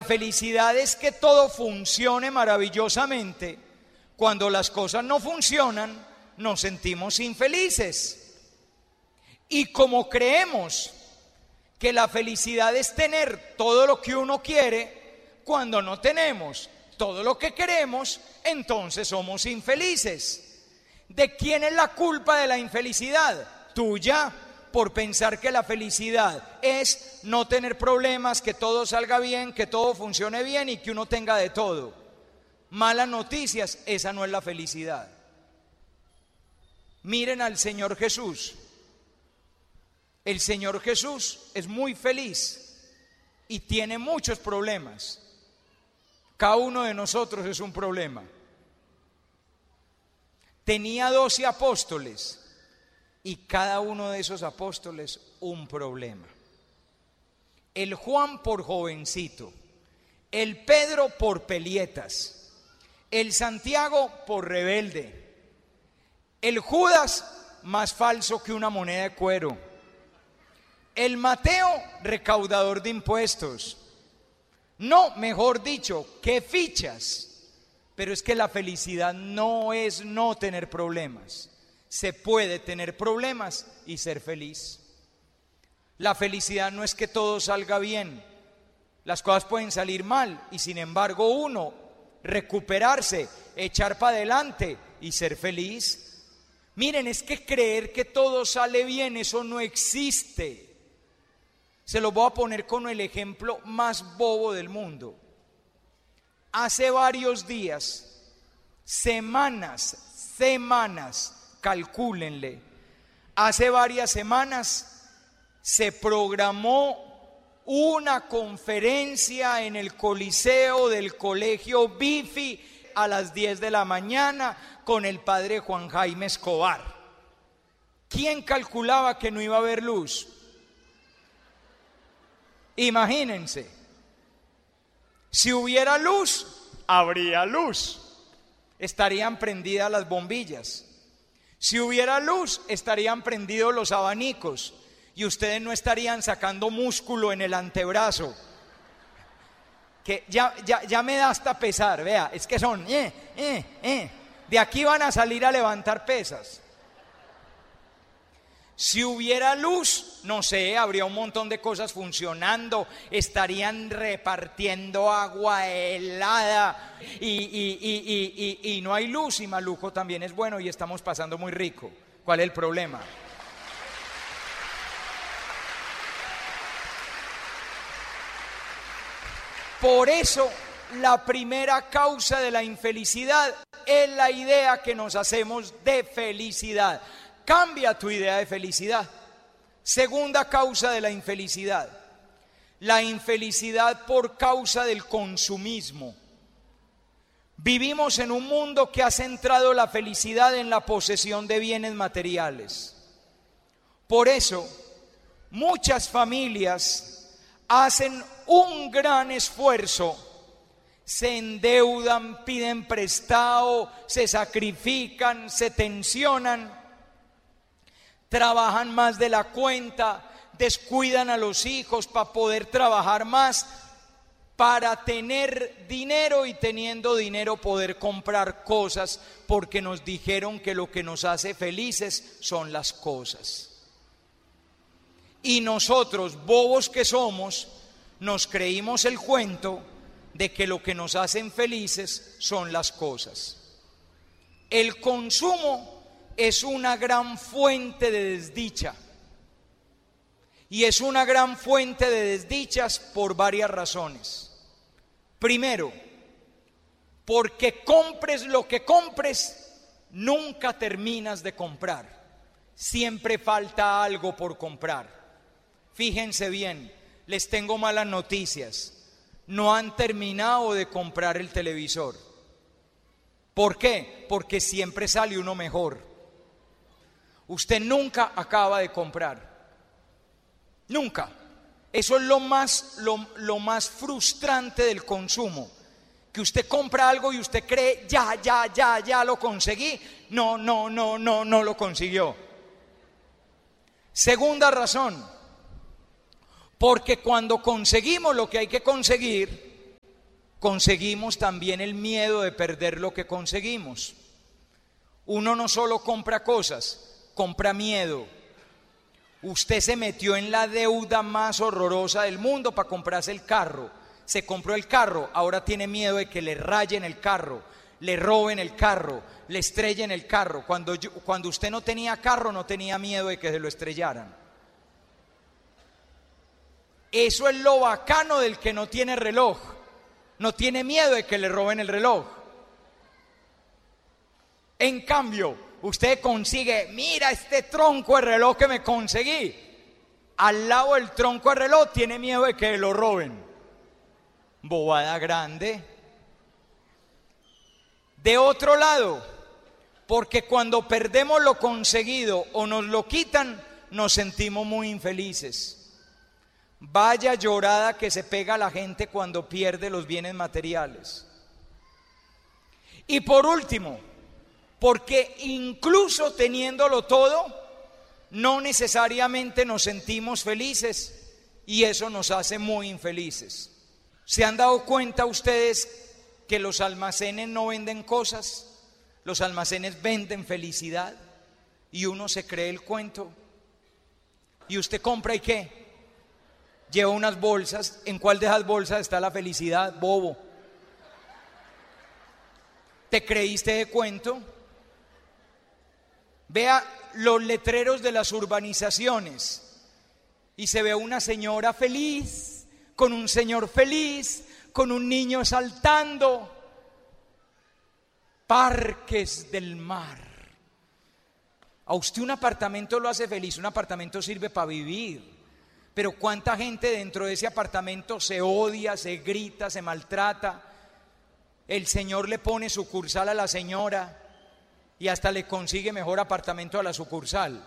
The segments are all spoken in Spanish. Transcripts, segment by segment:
felicidad es que todo funcione maravillosamente. Cuando las cosas no funcionan, nos sentimos infelices. Y como creemos que la felicidad es tener todo lo que uno quiere, cuando no tenemos todo lo que queremos, entonces somos infelices. ¿De quién es la culpa de la infelicidad? Tuya, por pensar que la felicidad es no tener problemas, que todo salga bien, que todo funcione bien y que uno tenga de todo. Malas noticias, esa no es la felicidad. Miren al Señor Jesús. El Señor Jesús es muy feliz y tiene muchos problemas. Cada uno de nosotros es un problema. Tenía 12 apóstoles y cada uno de esos apóstoles un problema. El Juan por jovencito, el Pedro por pelietas, el Santiago por rebelde, el Judas más falso que una moneda de cuero, el Mateo recaudador de impuestos. No, mejor dicho, qué fichas. Pero es que la felicidad no es no tener problemas. Se puede tener problemas y ser feliz. La felicidad no es que todo salga bien. Las cosas pueden salir mal y sin embargo uno recuperarse, echar para adelante y ser feliz. Miren, es que creer que todo sale bien, eso no existe. Se lo voy a poner con el ejemplo más bobo del mundo. Hace varios días, semanas, calcúlenle, hace varias semanas se programó una conferencia en el Coliseo del Colegio Bifi a las 10 de la mañana con el padre Juan Jaime Escobar. ¿Quién calculaba que no iba a haber luz? Imagínense, si hubiera luz, habría luz, estarían prendidas las bombillas. Si hubiera luz, estarían prendidos los abanicos y ustedes no estarían sacando músculo en el antebrazo, que ya me da hasta pesar. Vea, es que son de aquí van a salir a levantar pesas. Si hubiera luz, no sé, habría un montón de cosas funcionando, estarían repartiendo agua helada y no hay luz y Maluco también es bueno y estamos pasando muy rico. ¿Cuál es el problema? Por eso, la primera causa de la infelicidad es la idea que nos hacemos de felicidad. Cambia tu idea de felicidad. Segunda causa de la infelicidad, la infelicidad por causa del consumismo. Vivimos en un mundo que ha centrado la felicidad en la posesión de bienes materiales. Por eso, muchas familias hacen un gran esfuerzo, se endeudan, piden prestado, se sacrifican, se tensionan, trabajan más de la cuenta, descuidan a los hijos para poder trabajar más, para tener dinero y teniendo dinero poder comprar cosas, porque nos dijeron que lo que nos hace felices son las cosas. Y nosotros, bobos que somos, nos creímos el cuento de que lo que nos hacen felices son las cosas. El consumo es una gran fuente de desdicha. Y es una gran fuente de desdichas por varias razones. Primero, porque compres lo que compres, nunca terminas de comprar. Siempre falta algo por comprar. Fíjense bien, les tengo malas noticias. No han terminado de comprar el televisor. ¿Por qué? Porque siempre sale uno mejor. Usted nunca acaba de comprar. Nunca. Eso es lo más frustrante del consumo. Que usted compra algo y usted cree, ya lo conseguí. No lo consiguió. Segunda razón. Porque cuando conseguimos lo que hay que conseguir, conseguimos también el miedo de perder lo que conseguimos. Uno no solo compra cosas, compra miedo. Usted se metió en la deuda más horrorosa del mundo para comprarse el carro. Se compró el carro, ahora tiene miedo de que le rayen el carro, le roben el carro, le estrellen el carro. Cuando usted no tenía carro, no tenía miedo de que se lo estrellaran. Eso es lo bacano del que no tiene reloj. No tiene miedo de que le roben el reloj. En cambio, usted consigue, mira este tronco de reloj que me conseguí. Al lado del tronco de reloj tiene miedo de que lo roben. Bobada grande. De otro lado, porque cuando perdemos lo conseguido o nos lo quitan, nos sentimos muy infelices. Vaya llorada que se pega a la gente cuando pierde los bienes materiales. Y por último, porque incluso teniéndolo todo, no necesariamente nos sentimos felices y eso nos hace muy infelices. ¿Se han dado cuenta ustedes que los almacenes no venden cosas? Los almacenes venden felicidad y uno se cree el cuento. ¿Y usted compra y qué? Lleva unas bolsas. ¿En cuál de esas bolsas está la felicidad, bobo? ¿Te creíste de cuento? Vea los letreros de las urbanizaciones y se ve una señora feliz, con un señor feliz, con un niño saltando. Parques del mar. A usted un apartamento lo hace feliz, un apartamento sirve para vivir. Pero cuánta gente dentro de ese apartamento se odia, se grita, se maltrata. El señor le pone sucursal a la señora y hasta le consigue mejor apartamento a la sucursal.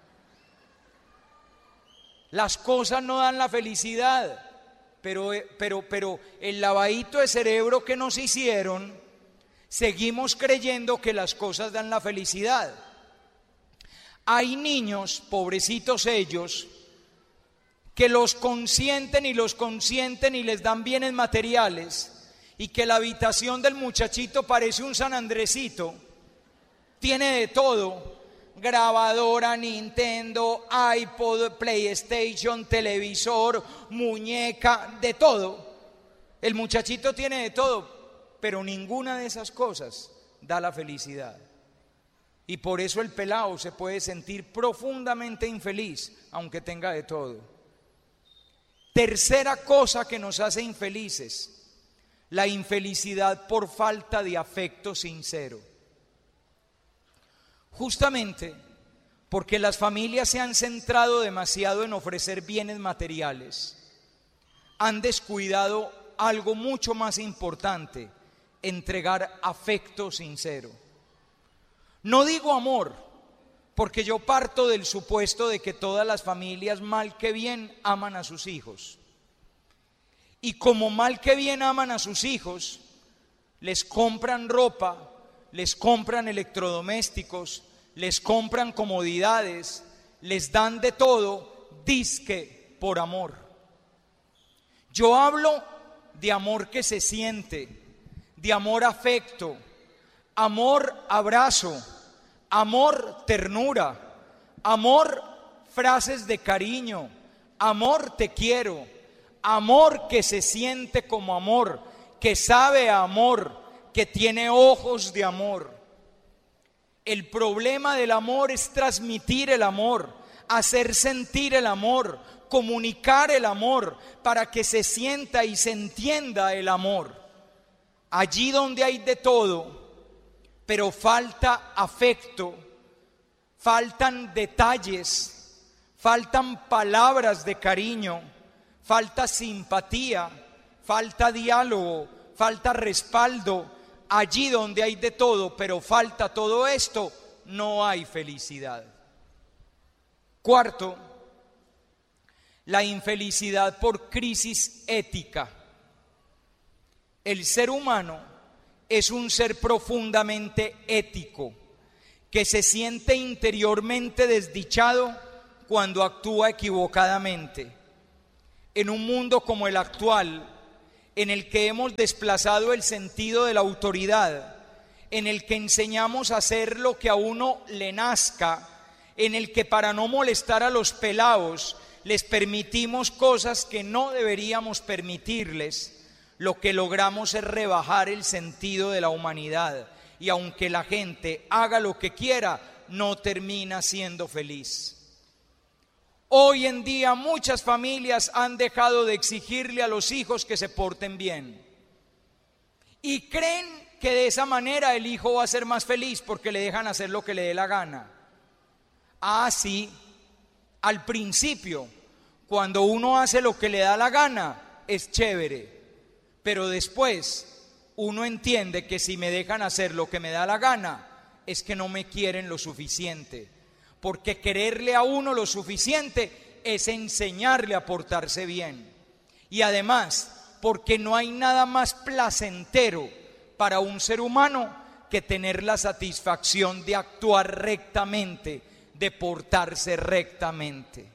Las cosas no dan la felicidad, pero el lavadito de cerebro que nos hicieron, seguimos creyendo que las cosas dan la felicidad. Hay niños, pobrecitos ellos, que los consienten y les dan bienes materiales, y que la habitación del muchachito parece un San Andresito, tiene de todo: grabadora, Nintendo, iPod, PlayStation, televisor, muñeca, de todo. El muchachito tiene de todo, pero ninguna de esas cosas da la felicidad. Y por eso el pelado se puede sentir profundamente infeliz, aunque tenga de todo. Tercera cosa que nos hace infelices: la infelicidad por falta de afecto sincero. Justamente porque las familias se han centrado demasiado en ofrecer bienes materiales, han descuidado algo mucho más importante: entregar afecto sincero. No digo amor, porque yo parto del supuesto de que todas las familias, mal que bien, aman a sus hijos. Y como mal que bien aman a sus hijos, les compran ropa, les compran electrodomésticos, les compran comodidades, les dan de todo, dizque por amor. Yo hablo de amor que se siente, de amor afecto, amor abrazo, amor ternura, amor frases de cariño, amor te quiero, amor que se siente como amor, que sabe a amor, que tiene ojos de amor. El problema del amor es transmitir el amor, hacer sentir el amor, comunicar el amor para que se sienta y se entienda el amor. Allí donde hay de todo, pero falta afecto, faltan detalles, faltan palabras de cariño, falta simpatía, falta diálogo, falta respaldo. Allí donde hay de todo, pero falta todo esto, no hay felicidad. Cuarto, la infelicidad por crisis ética. El ser humano es un ser profundamente ético, que se siente interiormente desdichado cuando actúa equivocadamente. En un mundo como el actual, en el que hemos desplazado el sentido de la autoridad, en el que enseñamos a hacer lo que a uno le nazca, en el que para no molestar a los pelados les permitimos cosas que no deberíamos permitirles, lo que logramos es rebajar el sentido de la humanidad. Y aunque la gente haga lo que quiera, no termina siendo feliz. Hoy en día muchas familias han dejado de exigirle a los hijos que se porten bien. Y creen que de esa manera el hijo va a ser más feliz porque le dejan hacer lo que le dé la gana. Ah, sí, al principio, cuando uno hace lo que le da la gana, es chévere. Pero después uno entiende que si me dejan hacer lo que me da la gana, es que no me quieren lo suficiente. Porque quererle a uno lo suficiente es enseñarle a portarse bien. Y además, porque no hay nada más placentero para un ser humano que tener la satisfacción de actuar rectamente, de portarse rectamente.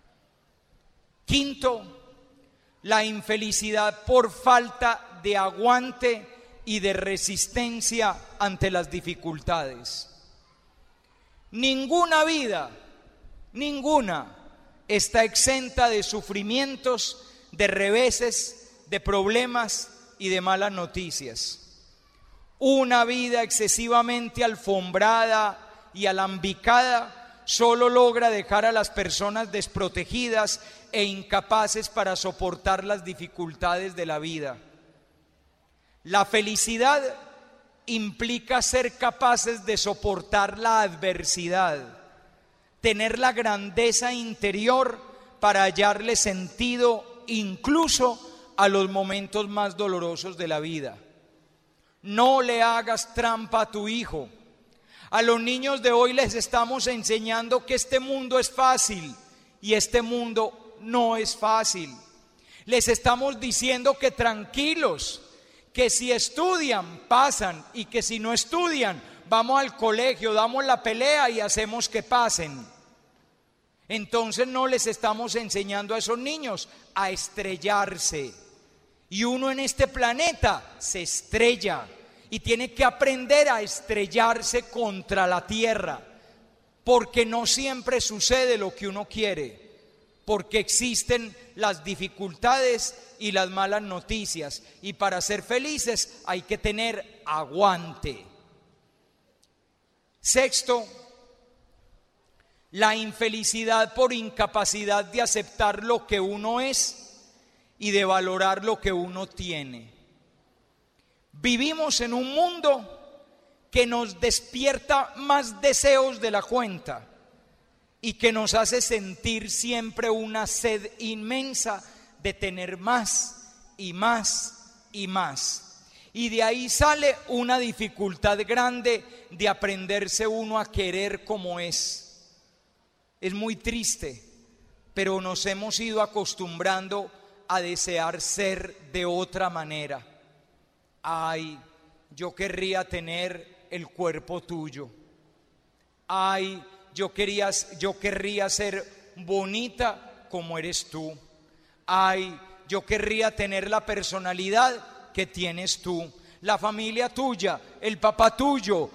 Quinto, la infelicidad por falta de aguante y de resistencia ante las dificultades. Ninguna vida, ninguna, está exenta de sufrimientos, de reveses, de problemas y de malas noticias. Una vida excesivamente alfombrada y alambicada solo logra dejar a las personas desprotegidas e incapaces para soportar las dificultades de la vida. La felicidad implica ser capaces de soportar la adversidad, tener la grandeza interior para hallarle sentido incluso a los momentos más dolorosos de la vida. No le hagas trampa a tu hijo. A los niños de hoy les estamos enseñando que este mundo es fácil y este mundo no es fácil. Les estamos diciendo que tranquilos, que si estudian pasan y que si no estudian vamos al colegio, damos la pelea y hacemos que pasen. Entonces no les estamos enseñando a esos niños a estrellarse. Y uno en este planeta se estrella y tiene que aprender a estrellarse contra la tierra, porque no siempre sucede lo que uno quiere, porque existen las dificultades y las malas noticias, y para ser felices hay que tener aguante. Sexto, la infelicidad por incapacidad de aceptar lo que uno es y de valorar lo que uno tiene. Vivimos en un mundo que nos despierta más deseos de la cuenta y que nos hace sentir siempre una sed inmensa de tener más y más y más. Y de ahí sale una dificultad grande de aprenderse uno a querer como es. Es muy triste, pero nos hemos ido acostumbrando a desear ser de otra manera. Ay, yo querría tener el cuerpo tuyo. Ay, yo querría ser bonita como eres tú. Ay, yo querría tener la personalidad que tienes tú, la familia tuya, el papá tuyo,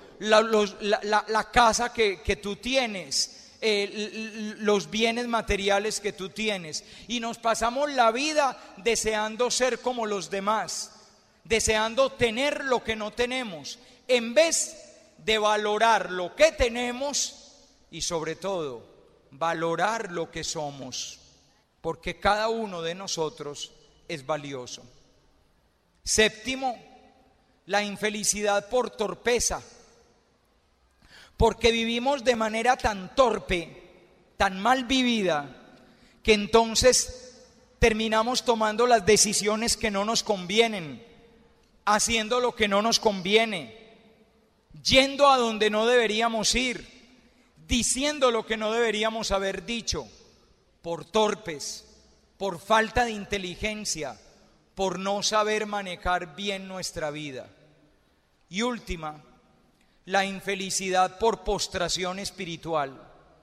la casa que tú tienes, los bienes materiales que tú tienes. Y nos pasamos la vida deseando ser como los demás, deseando tener lo que no tenemos, en vez de valorar lo que tenemos y sobre todo valorar lo que somos, porque cada uno de nosotros es valioso. Séptimo, la infelicidad por torpeza, porque vivimos de manera tan torpe, tan mal vivida, que entonces terminamos tomando las decisiones que no nos convienen, haciendo lo que no nos conviene, yendo a donde no deberíamos ir, diciendo lo que no deberíamos haber dicho, por torpes, por falta de inteligencia, por no saber manejar bien nuestra vida. Y última, la infelicidad por postración espiritual,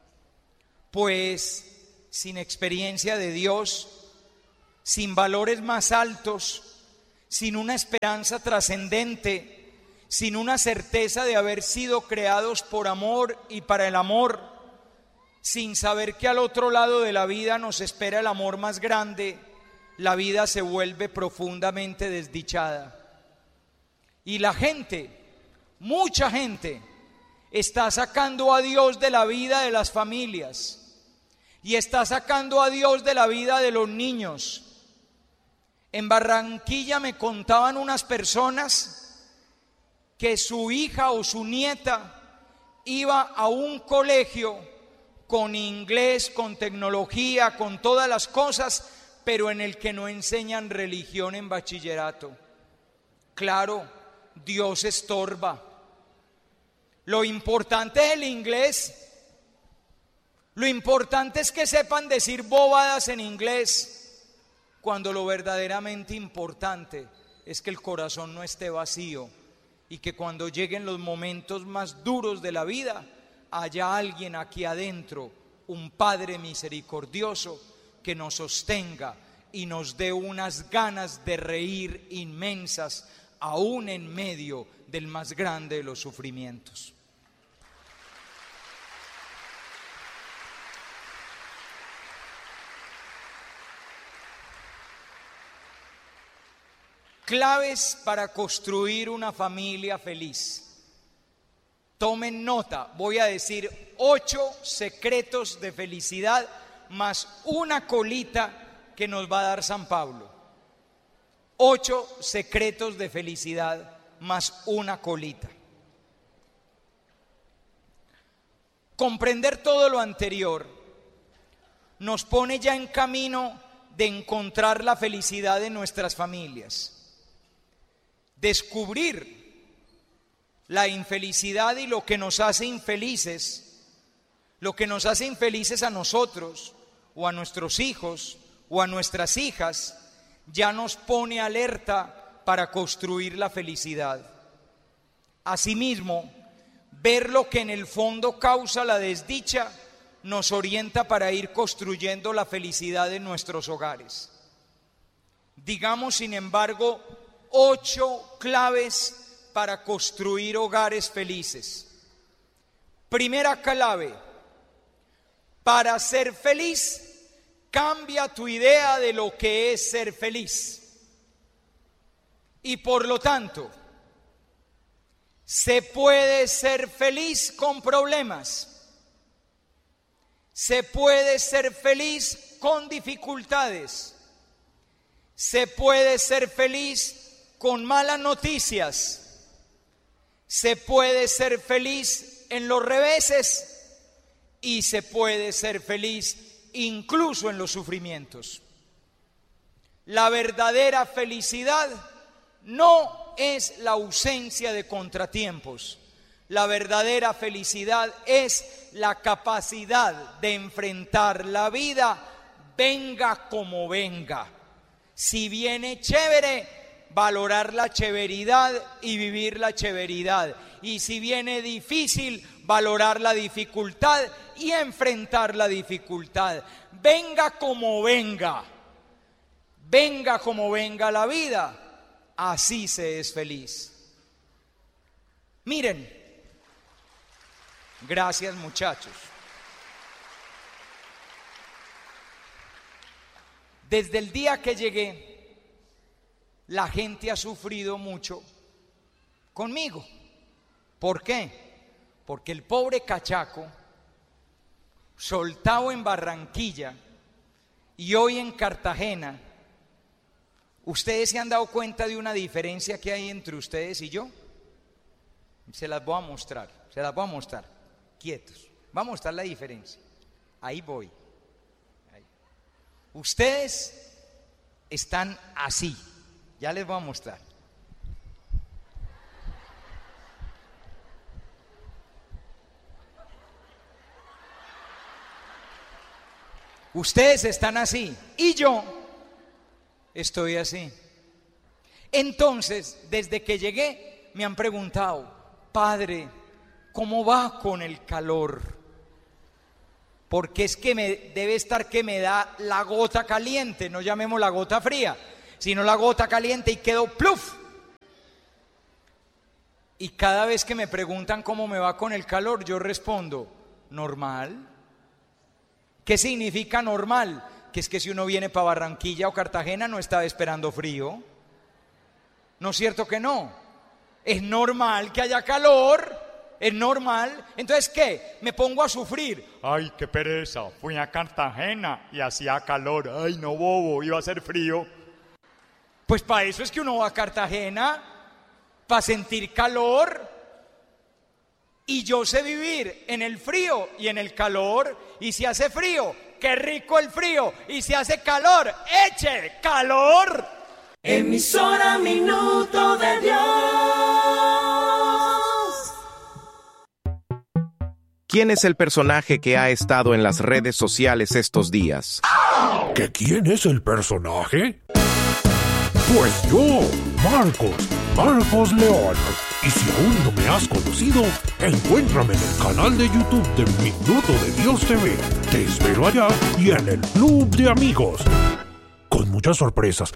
pues sin experiencia de Dios, sin valores más altos, sin una esperanza trascendente, sin una certeza de haber sido creados por amor y para el amor, sin saber que al otro lado de la vida nos espera el amor más grande, la vida se vuelve profundamente desdichada. Y la gente, mucha gente, está sacando a Dios de la vida de las familias y está sacando a Dios de la vida de los niños. En Barranquilla me contaban unas personas que su hija o su nieta iba a un colegio con inglés, con tecnología, con todas las cosas, pero en el que no enseñan religión en bachillerato. Claro, Dios estorba. Lo importante es el inglés. Lo importante es que sepan decir bobadas en inglés, cuando lo verdaderamente importante es que el corazón no esté vacío y que cuando lleguen los momentos más duros de la vida haya alguien aquí adentro, un Padre misericordioso, que nos sostenga y nos dé unas ganas de reír inmensas, aún en medio del más grande de los sufrimientos. Claves para construir una familia feliz. Tomen nota, voy a decir 8 secretos de felicidad más una colita que nos va a dar San Pablo. 8 secretos de felicidad más una colita. Comprender todo lo anterior nos pone ya en camino de encontrar la felicidad en nuestras familias. Descubrir la infelicidad y lo que nos hace infelices, lo que nos hace infelices a nosotros o a nuestros hijos o a nuestras hijas, ya nos pone alerta para construir la felicidad. Asimismo, ver lo que en el fondo causa la desdicha nos orienta para ir construyendo la felicidad en nuestros hogares. Digamos, sin embargo, 8 claves para construir hogares felices. Primera clave: para ser feliz, cambia tu idea de lo que es ser feliz. Y por lo tanto, se puede ser feliz con problemas. Se puede ser feliz con dificultades. Se puede ser feliz con malas noticias. Se puede ser feliz en los reveses y se puede ser feliz incluso en los sufrimientos. La verdadera felicidad no es la ausencia de contratiempos. La verdadera felicidad es la capacidad de enfrentar la vida, venga como venga. Si viene chévere, valorar la chéveridad y vivir la chéveridad. Y si viene difícil, valorar la dificultad y enfrentar la dificultad. Venga como venga la vida, así se es feliz. Miren, gracias muchachos. Desde el día que llegué, la gente ha sufrido mucho conmigo. ¿Por qué? Porque el pobre cachaco, soltado en Barranquilla y hoy en Cartagena, ¿ustedes se han dado cuenta de una diferencia que hay entre ustedes y yo? Se las voy a mostrar, quietos. Vamos a mostrar la diferencia. Ahí voy. Ahí. Ustedes están así. Ya les voy a mostrar. Ustedes están así y yo estoy así. Entonces, desde que llegué, me han preguntado: Padre, ¿cómo va con el calor? Porque es que debe estar que me da la gota caliente, no llamemos la gota fría. sino la gota caliente y quedo pluf. Y cada vez que me preguntan cómo me va con el calor, yo respondo, normal. ¿Qué significa normal? Que es que si uno viene para Barranquilla o Cartagena no está esperando frío. ¿No es cierto que no? Es normal que haya calor, es normal. Entonces, ¿qué? Me pongo a sufrir. Ay, qué pereza, fui a Cartagena y hacía calor. Ay, no, bobo, iba a hacer frío. Pues para eso es que uno va a Cartagena, para sentir calor. Y yo sé vivir en el frío y en el calor. Y si hace frío, qué rico el frío. Y si hace calor, eche calor. Emisora Minuto de Dios. ¿Quién es el personaje que ha estado en las redes sociales estos días? ¿Que quién es el personaje? Pues yo, Marcos León. Y si aún no me has conocido, encuéntrame en el canal de YouTube de Minuto de Dios TV. Te espero allá y en el Club de Amigos. Con muchas sorpresas.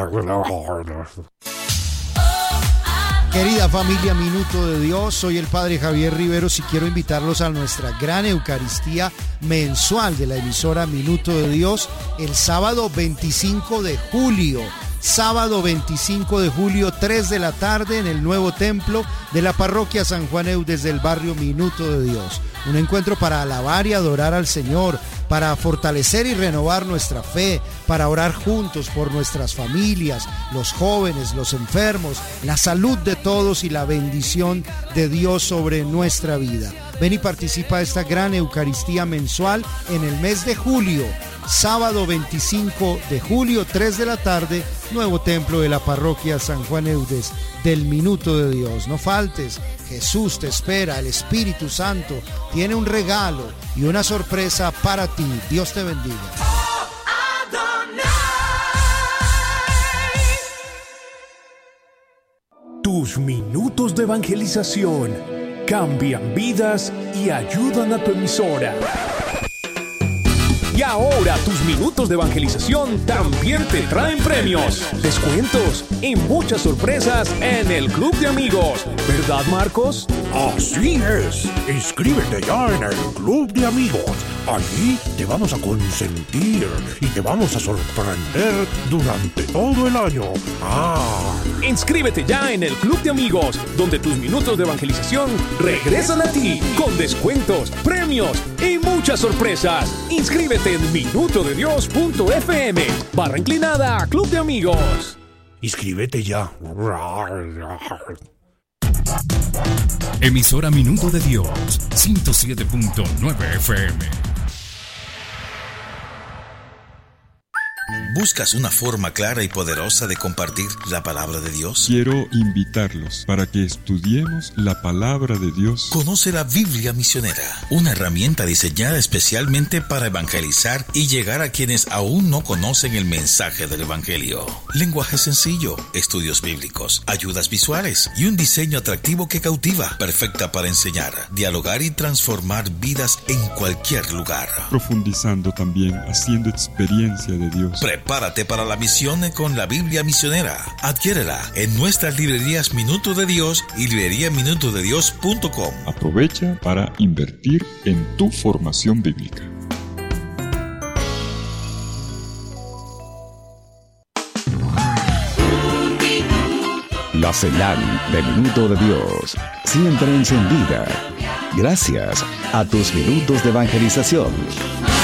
Querida familia Minuto de Dios, soy el Padre Javier Riveros y quiero invitarlos a nuestra gran Eucaristía mensual de la emisora Minuto de Dios el sábado 25 de julio. Sábado 25 de julio, 3 de la tarde en el nuevo templo de la parroquia San Juan Eudes del barrio Minuto de Dios. Un encuentro para alabar y adorar al Señor, para fortalecer y renovar nuestra fe, para orar juntos por nuestras familias, los jóvenes, los enfermos, la salud de todos y la bendición de Dios sobre nuestra vida. Ven y participa de esta gran Eucaristía mensual en el mes de julio. Sábado 25 de julio, 3 de la tarde, nuevo templo de la parroquia San Juan Eudes del Minuto de Dios. No faltes, Jesús te espera, el Espíritu Santo tiene un regalo y una sorpresa para ti. Dios te bendiga. Tus minutos de evangelización cambian vidas y ayudan a tu emisora. Y ahora tus minutos de evangelización también te traen premios, descuentos y muchas sorpresas en el Club de Amigos. ¿Verdad, Marcos? Así es. Inscríbete ya en el Club de Amigos. Allí te vamos a consentir y te vamos a sorprender durante todo el año. Inscríbete ya en el Club de Amigos, donde tus minutos de evangelización regresan a ti con descuentos, premios y muchas sorpresas. Inscríbete en minutodedios.fm. Barra inclinada Club de Amigos. Inscríbete ya. Emisora Minuto de Dios, 107.9 FM. ¿Buscas una forma clara y poderosa de compartir la palabra de Dios? Quiero invitarlos para que estudiemos la palabra de Dios. Conoce la Biblia Misionera, una herramienta diseñada especialmente para evangelizar y llegar a quienes aún no conocen el mensaje del Evangelio. Lenguaje sencillo, estudios bíblicos, ayudas visuales y un diseño atractivo que cautiva, perfecta para enseñar, dialogar y transformar vidas en cualquier lugar. Profundizando también, haciendo experiencia de Dios. Prepárate para la misión con la Biblia Misionera. Adquiérela en nuestras librerías Minuto de Dios y libreriaminutodedios.com. Aprovecha para invertir en tu formación bíblica. La señal de Minuto de Dios, siempre encendida, gracias a tus minutos de evangelización.